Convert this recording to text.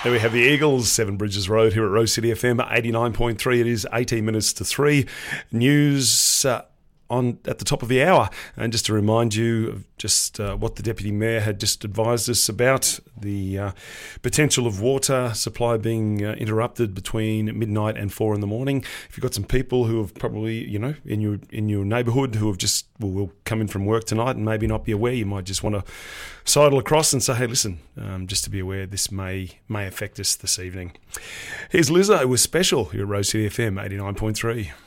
There we have the Eagles, Seven Bridges Road here at Rose City FM, 89.3. It is 18 minutes to 3. News on at the top of the hour. And just to remind you of just what the Deputy Mayor had just advised us about, the potential of water supply being interrupted between midnight and 4 in the morning. If you've got some people who have probably, in your neighbourhood who have just will come in from work tonight and maybe not be aware, you might just want to sidle across and say, hey, listen, just to be aware, this may affect us this evening. Here's Lizzo with Special here at Rose City FM 89.3.